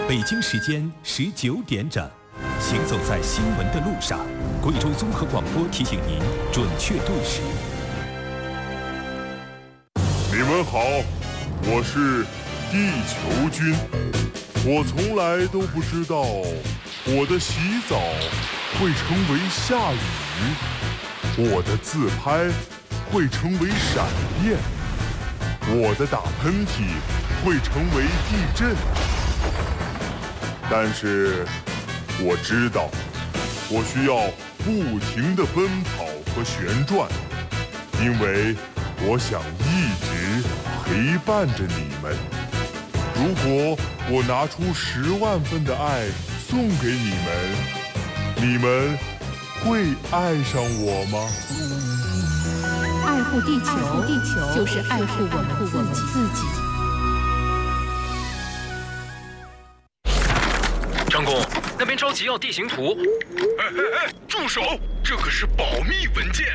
北京时间19点整，行走在新闻的路上，贵州综合广播提醒您准确对时。 你们好，我是地球君。我从来都不知道我的洗澡会成为下雨，我的自拍会成为闪电，我的打喷嚏会成为地震。但是我知道，我需要不停地奔跑和旋转，因为我想一直陪伴着你们。如果我拿出10万分的爱送给你们，你们会爱上我吗？ 爱护地球，就是爱护我们自己。 张工，那边着急要地形图。 哎，住手！这可是保密文件。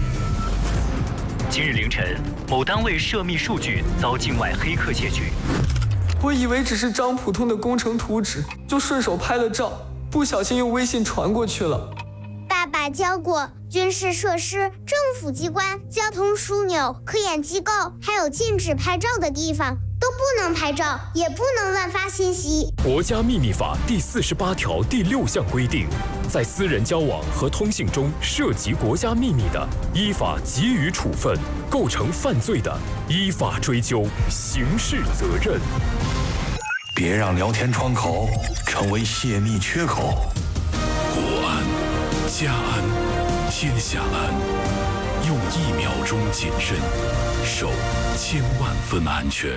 今日凌晨，某单位涉密数据遭境外黑客窃取。 我以为只是张普通的工程图纸，就顺手拍了照，不小心用微信传过去了。 爸爸教过，军事设施、政府机关、交通枢纽、科研机构，还有禁止拍照的地方，都不能拍照，也不能乱发信息。 国家秘密法第48条第6项规定，在私人交往和通信中涉及国家秘密的，依法给予处分；构成犯罪的，依法追究刑事责任。 别让聊天窗口成为泄密缺口。 国安、家安、天下安，用1秒钟谨慎，守1000万分安全。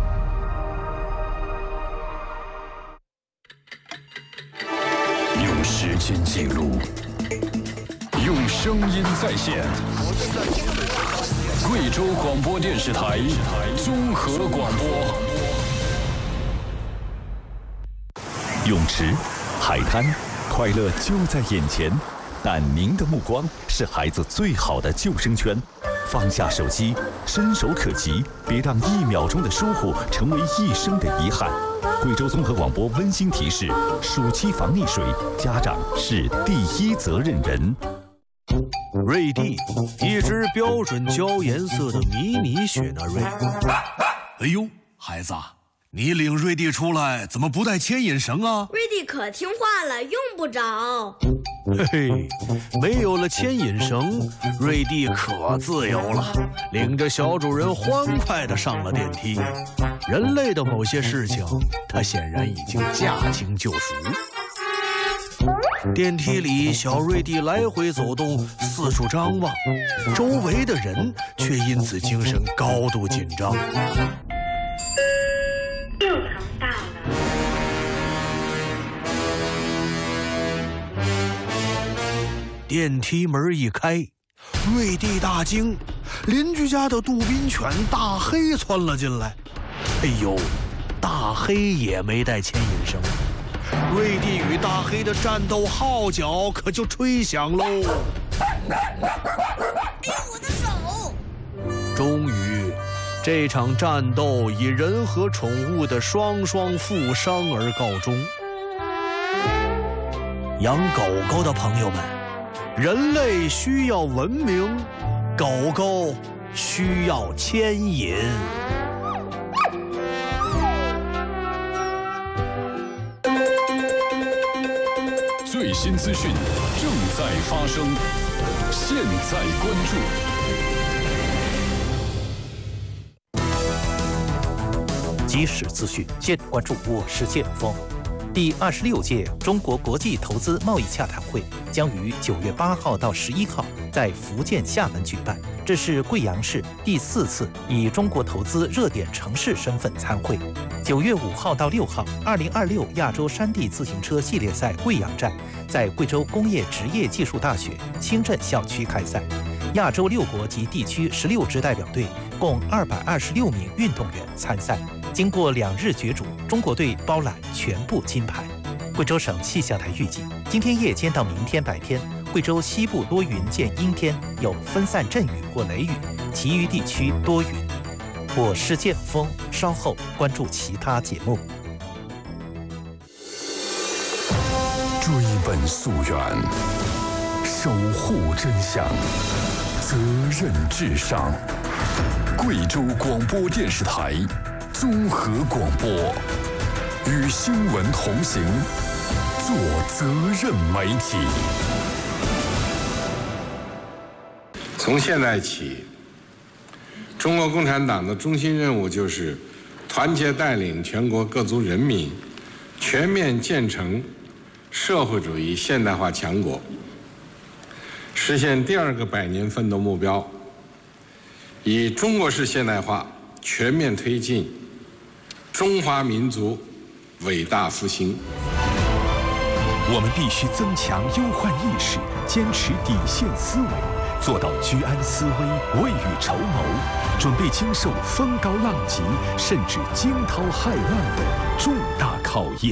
用时间记录，用声音再现。贵州广播电视台综合广播。 泳池、海滩，快乐就在眼前，但您的目光是孩子最好的救生圈。放下手机，伸手可及，别让1秒钟的疏忽成为一生的遗憾。贵州综合广播温馨提示：暑期防溺水，家长是第一责任人。 瑞蒂，一只标准焦颜色的迷你雪纳瑞。 哎呦，孩子，你领瑞蒂出来怎么不带牵引绳啊？ 瑞蒂可听话了，用不着。 嘿嘿，没有了牵引绳，瑞蒂可自由了，领着小主人欢快地上了电梯。人类的某些事情，他显然已经驾轻就熟。电梯里，小瑞蒂来回走动，四处张望，周围的人却因此精神高度紧张。 6层到了。 电梯门一开，瑞蒂大惊，邻居家的杜宾犬大黑窜了进来。哎呦，大黑也没带牵引绳，瑞蒂与大黑的战斗号角可就吹响喽！ 哎呦，我的手！ 终于，这场战斗以人和宠物的双双负伤而告终。养狗狗的朋友们，人类需要文明，狗狗需要牵引。 最新资讯正在发生，现在关注。即时资讯，现关注我是剑锋。第26届中国国际投资贸易洽谈会将于9月8号到11号在福建厦门举办，这是贵阳市第4次以中国投资热点城市身份参会。9月5号到6号，2026亚洲山地自行车系列赛贵阳站在贵州工业职业技术大学清镇校区开赛。亚洲6国及地区16支代表队共226名运动员参赛。经过2日角逐，中国队包揽全部金牌。贵州省气象台预计，今天夜间到明天白天，贵州西部多云见阴天，有分散阵雨或雷雨，其余地区多云。我是剑锋，稍后关注其他节目。 溯源，守护真相，责任至上。贵州广播电视台综合广播，与新闻同行，做责任媒体。 从现在起，中国共产党的中心任务就是团结带领全国各族人民全面建成社会主义现代化强国，实现第2个100年奋斗目标，以中国式现代化全面推进中华民族伟大复兴。 我们必须增强忧患意识，坚持底线思维，做到居安思危、未雨绸缪，准备经受风高浪急甚至惊涛骇浪的重大考验。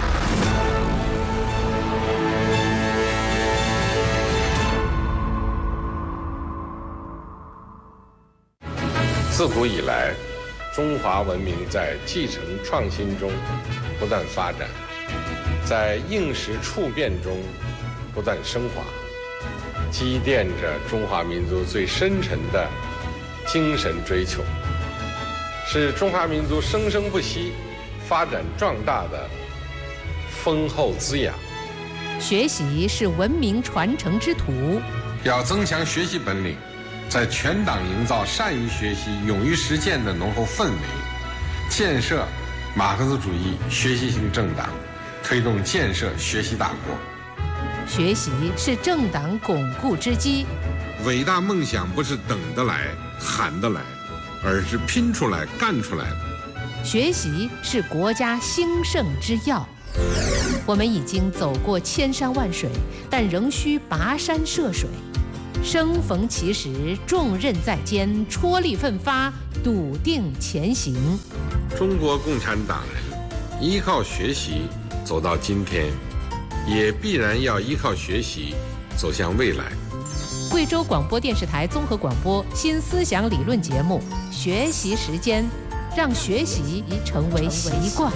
自古以来，中华文明在继承创新中不断发展，在应时处变中不断升华，积淀着中华民族最深沉的精神追求，是中华民族生生不息、发展壮大的丰厚滋养。 学习是文明传承之途， 要增强学习本领，在全党营造善于学习、勇于实践的浓厚氛围，建设马克思主义学习型政党，推动建设学习大国。 学习是政党巩固之基。 伟大梦想不是等得来、喊得来，而是拼出来、干出来的。 学习是国家兴盛之要。我们已经走过千山万水，但仍需跋山涉水。生逢其时，重任在肩，踔厉奋发，笃定前行。 中国共产党人依靠学习走到今天，也必然要依靠学习走向未来。 贵州广播电视台综合广播新思想理论节目《学习时间》，让学习成为习惯。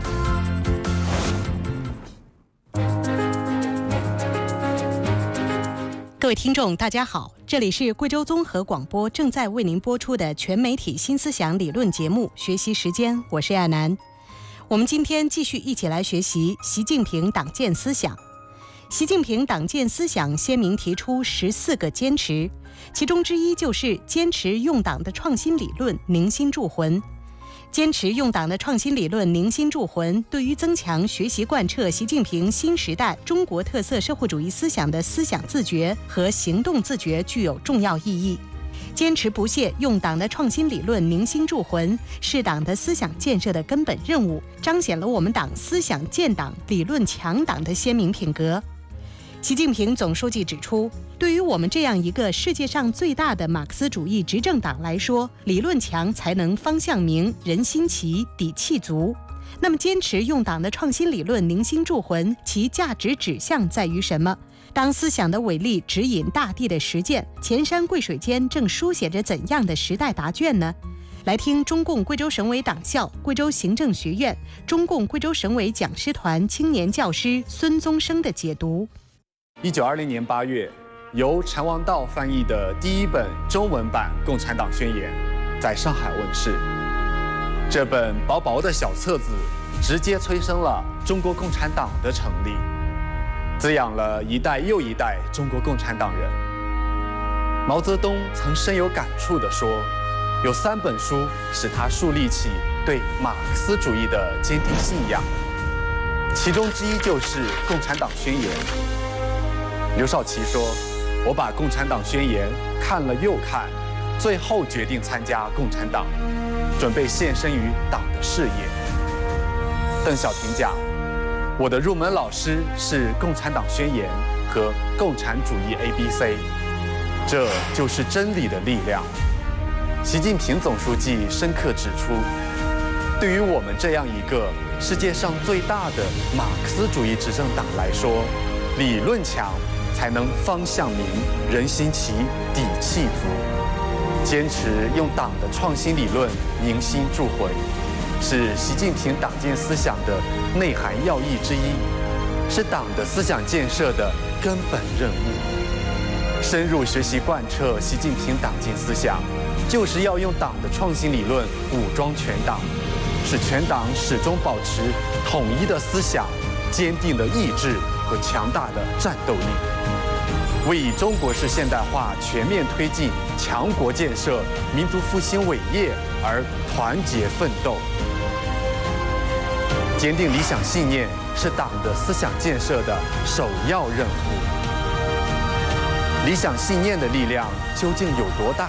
各位听众，大家好，这里是贵州综合广播正在为您播出的全媒体新思想理论节目《学习时间》，我是亚楠。我们今天继续一起来学习习近平党建思想。习近平党建思想鲜明提出14个坚持，其中之一就是坚持用党的创新理论凝心铸魂。坚持用党的创新理论凝心铸魂，对于增强学习贯彻习近平新时代中国特色社会主义思想的思想自觉和行动自觉具有重要意义。坚持不懈用党的创新理论凝心铸魂，是党的思想建设的根本任务，彰显了我们党思想建党、理论强党的鲜明品格。习近平总书记指出，对于我们这样一个世界上最大的马克思主义执政党来说，理论强才能方向明、人心齐、底气足。那么坚持用党的创新理论凝心铸魂，其价值指向在于什么？当思想的伟力指引大地的实践，前山贵水间正书写着怎样的时代答卷呢？来听中共贵州省委党校、贵州行政学院、中共贵州省委讲师团青年教师孙宗生的解读。 1920年8月，由陈王道翻译的第一本中文版《共产党宣言》在上海问世。这本薄薄的小册子，直接催生了中国共产党的成立，滋养了一代又一代中国共产党人。毛泽东曾深有感触地说，有3本书使他树立起对马克思主义的坚定信仰，其中之一就是《共产党宣言》。刘少奇说，我把《共产党宣言》看了又看，最后决定参加共产党，准备献身于党的事业。邓小平讲，我的入门老师是《共产党宣言》和共产主义 ABC， 这就是真理的力量。习近平总书记深刻指出，对于我们这样一个世界上最大的马克思主义执政党来说，理论强才能方向明、人心齐、底气足。坚持用党的创新理论凝心铸魂，是习近平党建思想的内涵要义之一。 是党的思想建设的根本任务。深入学习贯彻习近平党禁思想，就是要用党的创新理论武装全党，使全党始终保持统一的思想、坚定的意志和强大的战斗力，为以中国式现代化全面推进强国建设、民族复兴伟业而团结奋斗。坚定理想信念是党的思想建设的首要任务。理想信念的力量究竟有多大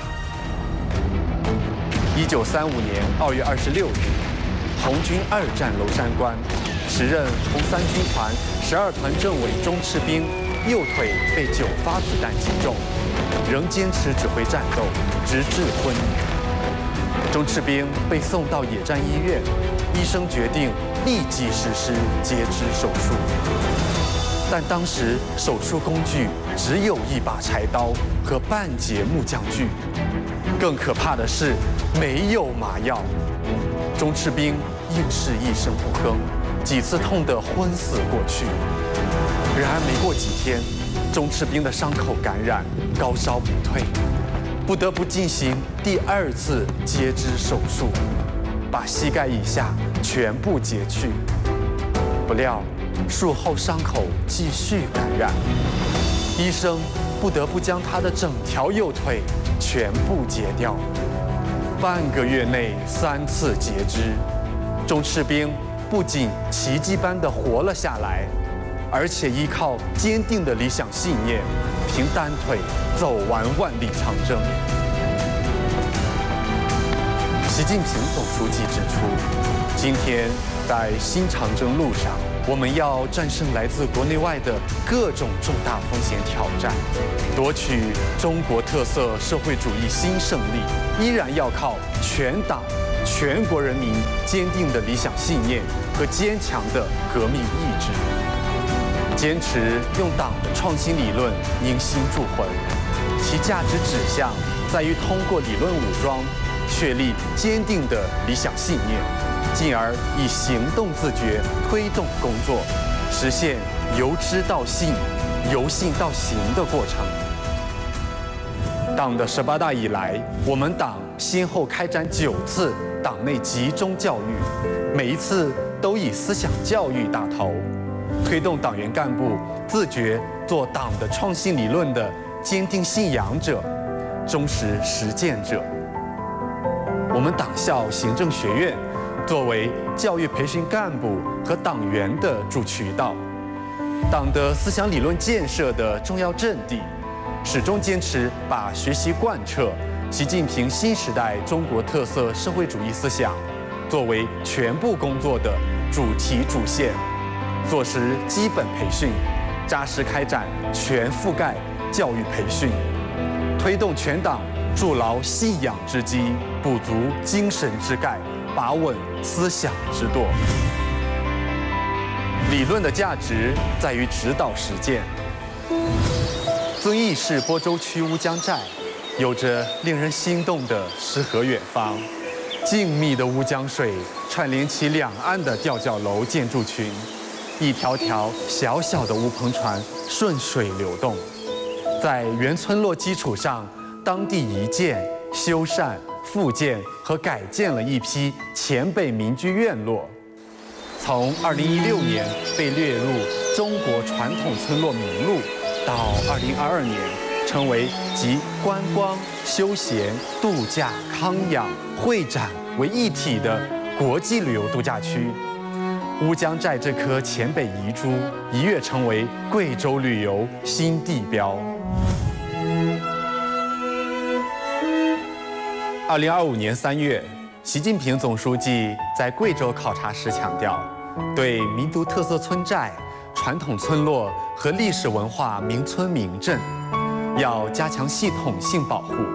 ？1935年2月26日，红军2战娄山关，时任红三军团12团政委钟赤兵右腿被9发子弹击中，仍坚持指挥战斗，直至昏迷。钟赤兵被送到野战医院，医生决定立即实施截肢手术。但当时手术工具只有一把柴刀和半截木匠锯，更可怕的是没有麻药。钟赤兵硬是一声不吭，几次痛得昏死过去。然而没过几天，钟赤兵的伤口感染，高烧不退，不得不进行第2次截肢手术，把膝盖以下全部截去。不料术后伤口继续感染，医生不得不将他的整条右腿全部截掉。半个月内3次截肢，钟赤兵不仅奇迹般地活了下来，而且依靠坚定的理想信念，凭单腿走完万里长征。习近平总书记指出，今天在新长征路上，我们要战胜来自国内外的各种重大风险挑战，夺取中国特色社会主义新胜利，依然要靠全党、全国人民坚定的理想信念和坚强的革命意志，坚持用党的创新理论迎新铸魂，其价值指向在于通过理论武装，确立坚定的理想信念，进而以行动自觉推动工作，实现由知到信、由信到行的过程。党的18大以来，我们党先后开展9次党内集中教育，每一次都以思想教育打头，推动党员干部自觉做党的创新理论的坚定信仰者、忠实实践者。我们党校行政学院作为教育培训干部和党员的主渠道，党的思想理论建设的重要阵地，始终坚持把学习贯彻习近平新时代中国特色社会主义思想作为全部工作的主题主线，做实基本培训，扎实开展全覆盖教育培训，推动全党筑牢信仰之基，补足精神之钙，把稳思想之舵。理论的价值在于指导实践。遵义市播州区乌江寨有着令人心动的诗和远方，静谧的乌江水串联起两岸的吊脚楼建筑群，一条条小小的乌篷船顺水流动，在原村落基础上，当地移建、修缮、复建和改建了一批黔北民居院落。从2016年被列入中国传统村落名录，到2022年成为集观光、休闲、度假、康养、会展为一体的国际旅游度假区，乌江寨这颗黔北遗珠一跃成为贵州旅游新地标。2025年3月，习近平总书记在贵州考察时强调，对民族特色村寨、传统村落和历史文化名村名镇，要加强系统性保护。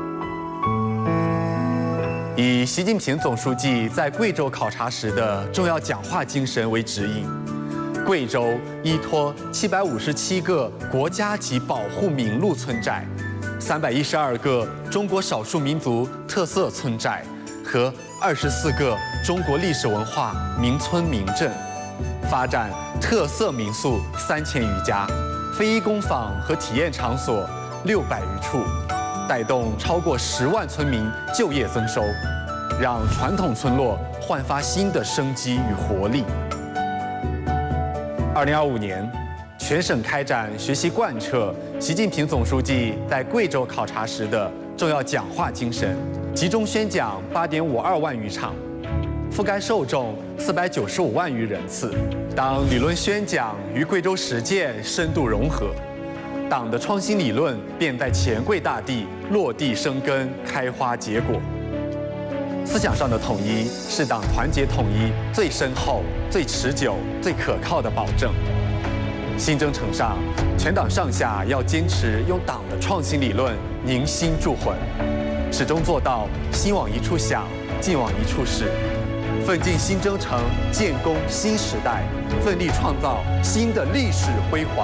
以习近平总书记在贵州考察时的重要讲话精神为指引，贵州依托757个国家级保护名录村寨、312个中国少数民族特色村寨和24个中国历史文化名村名镇， 发展特色民宿3000余家，非遗工坊和体验场所600余处，带动超过10万村民就业增收，让传统村落焕发新的生机与活力。2025年，全省开展学习贯彻习近平总书记在贵州考察时的重要讲话精神，集中宣讲8.52万余场，覆盖受众495万余人次。当理论宣讲与贵州实践深度融合，党的创新理论便在黔桂大地落地生根、开花结果。思想上的统一是党团结统一最深厚、最持久、最可靠的保证。新征程上，全党上下要坚持用党的创新理论凝心铸魂，始终做到心往一处想，劲往一处使，奋进新征程，建功新时代，奋力创造新的历史辉煌。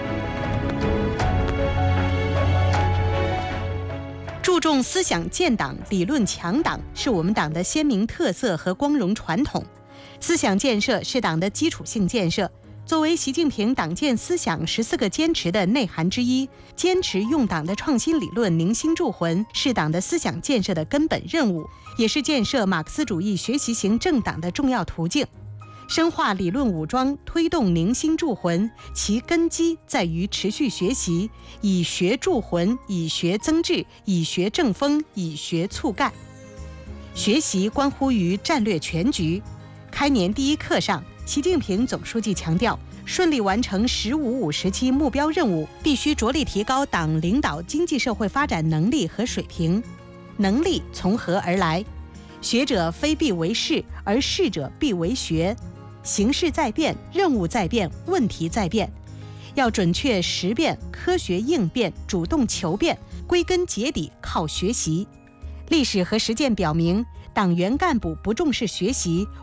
注重思想建党、理论强党，是我们党的鲜明特色和光荣传统。思想建设是党的基础性建设，作为习近平党建思想14个坚持的内涵之一，坚持用党的创新理论凝心铸魂，是党的思想建设的根本任务，也是建设马克思主义学习型政党的重要途径。深化理论武装，推动凝心铸魂，其根基在于持续学习，以学铸魂，以学增智，以学正风，以学促干。学习关乎于战略全局。开年第一课上，习近平总书记强调，顺利完成“15+5”时期目标任务，必须着力提高党领导经济社会发展能力和水平。能力从何而来？学者非必为士，而士者必为学。形势在变，任务在变，问题在变，要准确识变，科学应变，主动求变，归根结底靠学习。历史和实践表明，党员干部不重视学习，